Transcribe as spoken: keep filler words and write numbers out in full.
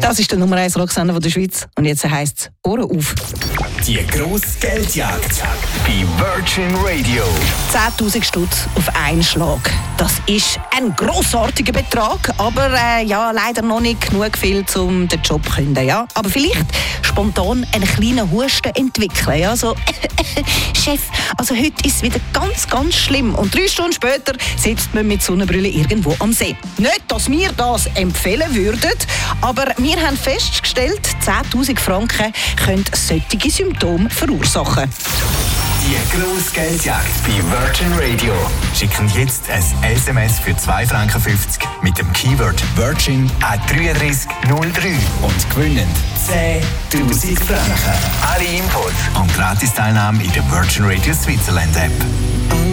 Das ist der Nummer eins Rocksender der Schweiz. Und jetzt heisst es Ohren auf. Die grosse Geldjagd bei Virgin Radio. zehntausend Stutz auf einen Schlag. Das ist ein grossartiger Betrag, aber äh, ja, leider noch nicht genug viel, um den Job zu können. Ja? Aber vielleicht spontan einen kleinen Husten entwickeln. Ja? So, Chef, also heute ist es wieder ganz, ganz schlimm. Und drei Stunden später sitzt man mit Sonnenbrille irgendwo am See. Nicht, dass wir das empfehlen würden, aber wir haben festgestellt, zehntausend Franken können solche Symptome verursachen. Die grosse Geldjagd bei Virgin Radio. Schicken jetzt ein S M S für zwei Franken fünfzig mit dem Keyword Virgin an drei drei null drei und gewinnen zehntausend Franken. Alle Infos und Gratis-Teilnahme in der Virgin Radio Switzerland App.